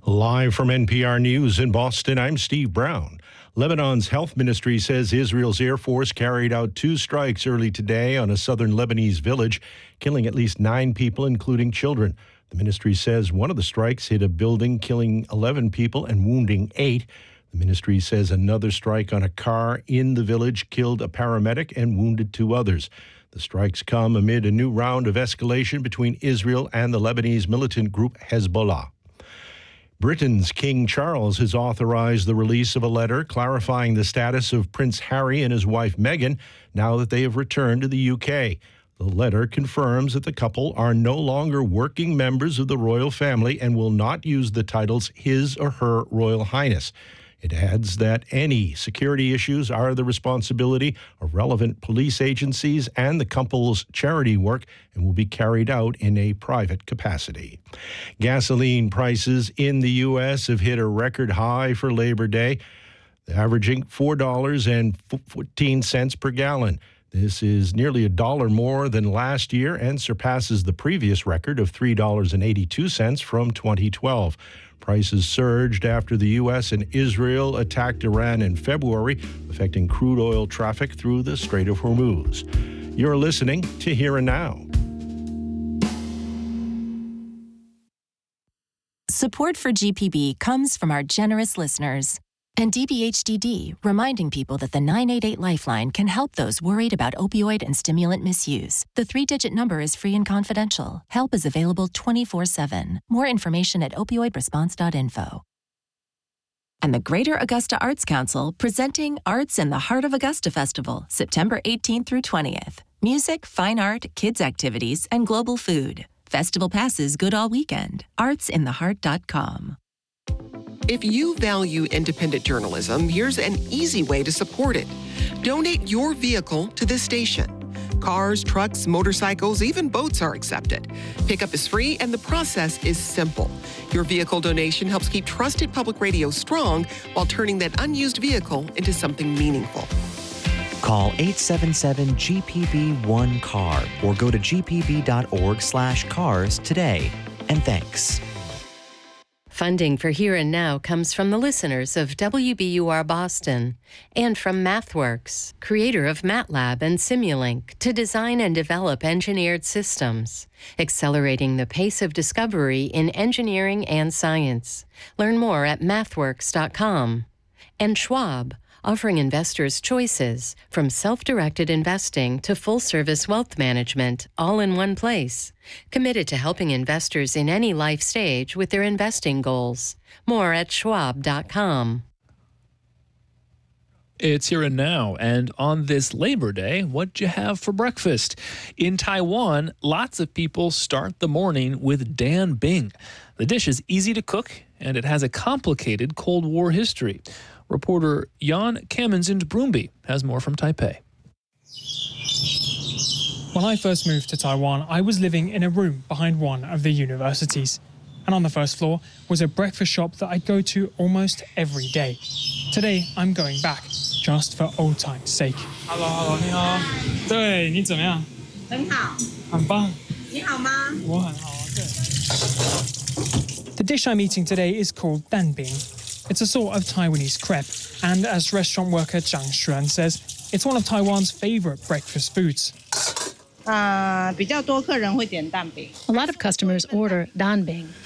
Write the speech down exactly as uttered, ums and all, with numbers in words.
Live from N P R News in Boston, I'm Steve Brown. Lebanon's health ministry says Israel's Air Force carried out two strikes early today on a southern Lebanese village, killing at least nine people, including children. The ministry says one of the strikes hit a building, killing eleven people and wounding eight. The ministry says another strike on a car in the village killed a paramedic and wounded two others. The strikes come amid a new round of escalation between Israel and the Lebanese militant group Hezbollah. Britain's King Charles has authorized the release of a letter clarifying the status of Prince Harry and his wife Meghan now that they have returned to the U K. The letter confirms that the couple are no longer working members of the royal family and will not use the titles His or Her Royal Highness. It adds that any security issues are the responsibility of relevant police agencies and the couple's charity work and will be carried out in a private capacity. Gasoline prices in the U S have hit a record high for Labor Day, averaging four dollars and fourteen cents per gallon. This is nearly a dollar more than last year and surpasses the previous record of three dollars and eighty-two cents from twenty twelve. Prices surged after the U S and Israel attacked Iran in February, affecting crude oil traffic through the Strait of Hormuz. You're listening to Here and Now. Support for G P B comes from our generous listeners. And D B H D D, reminding people that the nine eight eight Lifeline can help those worried about opioid and stimulant misuse. The three-digit number is free and confidential. Help is available twenty-four seven. More information at opioid response dot info. And the Greater Augusta Arts Council presenting Arts in the Heart of Augusta Festival, September eighteenth through twentieth. Music, fine art, kids' activities, and global food. Festival passes good all weekend. arts in the heart dot com. If you value independent journalism, here's an easy way to support it. Donate your vehicle to this station. Cars, trucks, motorcycles, even boats are accepted. Pickup is free and the process is simple. Your vehicle donation helps keep trusted public radio strong while turning that unused vehicle into something meaningful. Call eight seven seven G P B one C A R or go to g p b dot org slash cars today. And thanks. Funding for Here and Now comes from the listeners of W B U R Boston and from MathWorks, creator of MATLAB and Simulink, to design and develop engineered systems, accelerating the pace of discovery in engineering and science. Learn more at mathworks dot com. And Schwab, offering investors choices from self-directed investing to full-service wealth management, all in one place. Committed to helping investors in any life stage with their investing goals. More at schwab dot com. It's Here and Now, and on this Labor Day, what'd you have for breakfast? In Taiwan, lots of people start the morning with Dan Bing. The dish is easy to cook, and it has a complicated Cold War history. Reporter Jan Kamensund-Broomby has more from Taipei. When I first moved to Taiwan, I was living in a room behind one of the universities. And on the first floor was a breakfast shop that I'd go to almost every day. Today, I'm going back, just for old time's sake. Hello, hello, 你好。对，你怎么样？很好。很棒。你好吗？我很好，对。The dish I'm eating today is called Dan Bing. It's a sort of Taiwanese crepe, and as restaurant worker Zhang Xuan says, it's one of Taiwan's favorite breakfast foods. A lot of customers order Dan Bing.